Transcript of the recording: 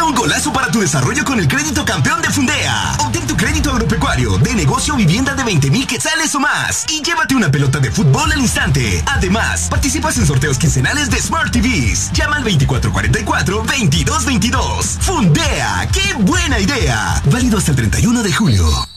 Logra un golazo para tu desarrollo con el crédito campeón de Fundea. Obtén tu crédito agropecuario, de negocio o vivienda de 20,000 quetzales o más. Y llévate una pelota de fútbol al instante. Además, participas en sorteos quincenales de Smart TVs. Llama al 2444-2222. Fundea, ¡qué buena idea! Válido hasta el 31 de julio.